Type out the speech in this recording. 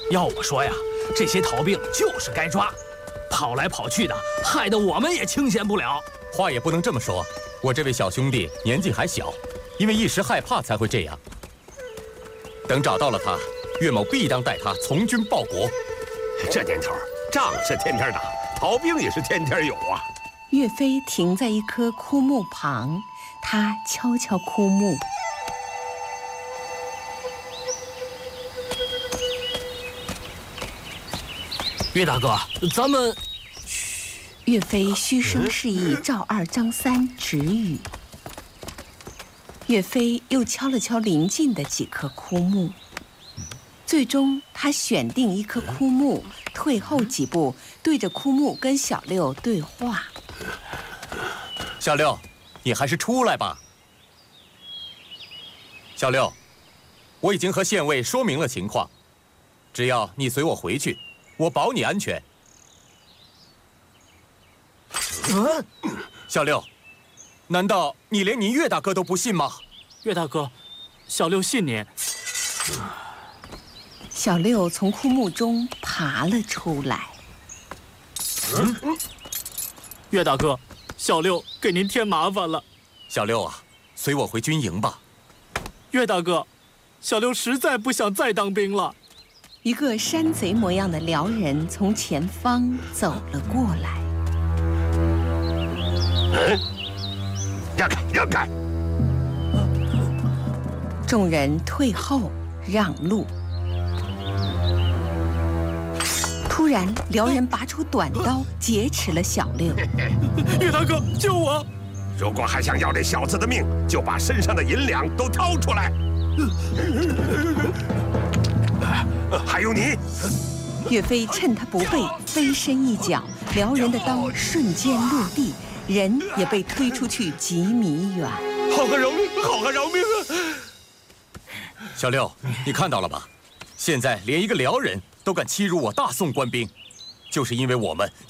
要我说呀，这些逃兵就是该抓，跑来跑去的，害得我们也清闲不了。 话也不能这么说，我这位小兄弟年纪还小，因为一时害怕才会这样。等找到了他，岳某必当带他从军报国。 这年头，仗是天天打，逃兵也是天天有啊。 岳飞停在一棵枯木旁，他敲敲枯木。 岳大哥，咱们…… 岳飞嘘声示意赵二、张三止语。岳飞又敲了敲邻近的几棵枯木，最终他选定一棵枯木，退后几步，对着枯木跟小六对话。 小六，你还是出来吧。小六，我已经和县尉说明了情况，只要你随我回去，我保你安全。小六，难道你连您岳大哥都不信吗？ 岳大哥，小六信您。 小六从枯木中爬了出来。 岳大哥，小六给您添麻烦了。 小六啊，随我回军营吧。 岳大哥，小六实在不想再当兵了。 一个山贼模样的辽人从前方走了过来。 让开，让开！ 众人退后让路。突然，辽人拔出短刀劫持了小六。 岳大哥，救我！ 如果还想要这小子的命，就把身上的银两都掏出来。还有你！ 岳飞趁他不备，飞身一脚，辽人的刀瞬间落地，人也被推出去几米远。 好汉饶命！好汉饶命啊！ 小六，你看到了吧？现在连一个辽人都敢欺辱我大宋官兵，就是因为我们